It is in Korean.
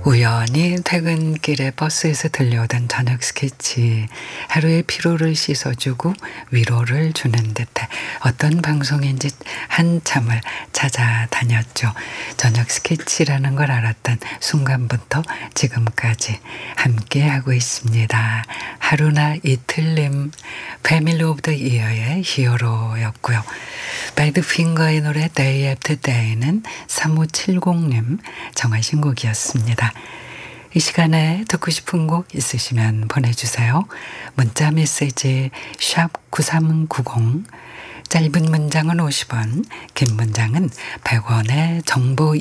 우연히 퇴근길에 버스에서 들려오던 저녁 스케치, 하루의 피로를 씻어주고 위로를 주는 듯해 어떤 방송인지 한참을 찾아다녔죠. 저녁 스케치라는 걸 알았던 순간부터 지금까지 함께하고 있습니다. 하루나 이틀님, 패밀리 오브 더 이어의 히어로였고요. 배드핑거의 노래 Day After Day는 3570님 정하신 곡이었습니다. 이 시간에 듣고 싶은 곡 있으시면 보내주세요. 문자 메시지 샵 9390, 짧은 문장은 50원, 긴 문장은 100원의 정보